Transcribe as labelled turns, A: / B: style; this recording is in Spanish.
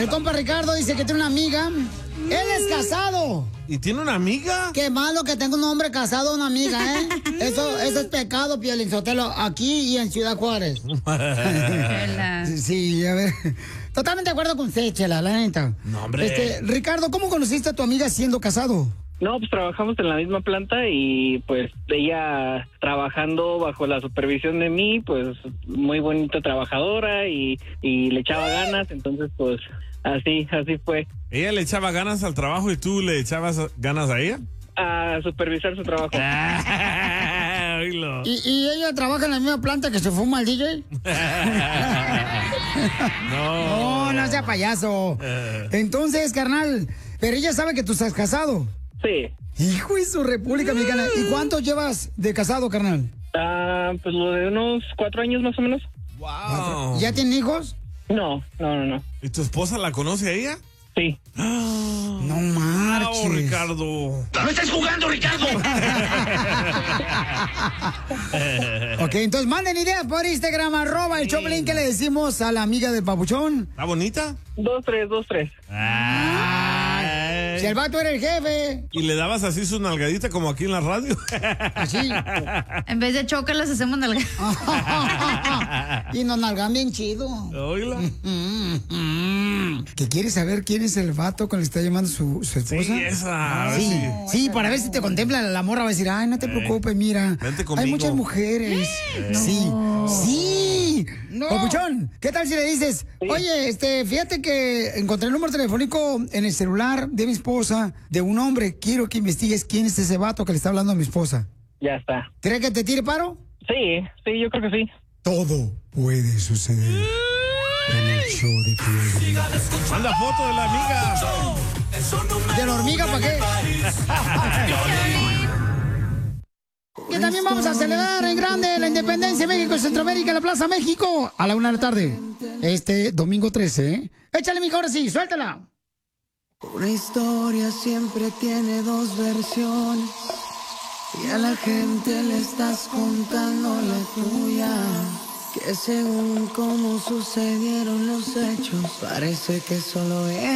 A: El compa Ricardo dice que tiene una amiga. Él es casado.
B: ¿Y tiene una amiga?
A: Qué malo que tenga un hombre casado, una amiga, ¿eh? Eso es pecado, Piolín Sotelo, aquí y en Ciudad Juárez. Sí, a ver. Totalmente de acuerdo con usted, Chela, la neta.
B: No, hombre.
A: Ricardo, ¿cómo conociste a tu amiga siendo casado?
C: No, pues trabajamos en la misma planta y pues ella trabajando bajo la supervisión de mí, pues muy bonita trabajadora y le echaba ganas, entonces pues así fue.
B: ¿Ella le echaba ganas al trabajo y tú le echabas ganas a ella?
C: A supervisar su trabajo.
A: ¿Y ella trabaja en la misma planta que se fuma el DJ? No sea payaso. Entonces, carnal, pero ella sabe que tú estás casado.
C: Sí.
A: Hijo de su República Mexicana. ¿Y cuánto llevas de casado, carnal?
C: Pues lo de unos 4 años más o menos.
B: Wow.
A: ¿Ya tienen hijos?
C: No.
B: ¿Y tu esposa la conoce a ella?
C: Sí.
A: No marches.
B: Ricardo.
D: ¡No estés jugando, Ricardo!
A: Ok, entonces manden ideas por Instagram, @el Choplin, que le decimos a la amiga del papuchón.
B: ¿Está bonita?
C: 2-3.
A: Si el vato era el jefe.
B: ¿Y le dabas así su nalgadita como aquí en la radio?
A: Así.
E: En vez de chócalas hacemos nalgadas.
A: Y nos nalgan bien chido.
B: Oíla.
A: ¿Que quieres saber quién es el vato con el que está llamando su esposa?
B: Sí, esa.
A: Sí, para ver si te contempla la morra. Va a decir, ay, no te preocupes, mira.
B: Vente conmigo.
A: Hay muchas mujeres. Sí. Papuchón, ¿qué tal si le dices, oye, fíjate que encontré el número telefónico en el celular de mi esposa, de un hombre. Quiero que investigues quién es ese vato que le está hablando a mi esposa.
C: Ya está.
A: ¿Crees que te tire paro?
C: Sí, yo creo que sí.
A: Todo puede suceder en el show de Piolín.
B: Manda foto de la amiga.
A: ¿De la hormiga para qué? Que también vamos a celebrar en grande la independencia de México y Centroamérica en la Plaza México a la 1 de la tarde. Domingo 13, ¿eh? Échale, mija, ahora sí, suéltala.
F: Una historia siempre tiene dos versiones y a la gente le estás contando la tuya. Que según cómo sucedieron los hechos, parece que solo es